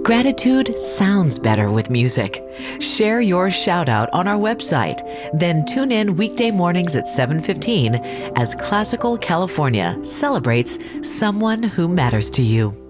Gratitude sounds better with music. Share your shout out on our website, then tune in weekday mornings at 7:15 as Classical California celebrates someone who matters to you.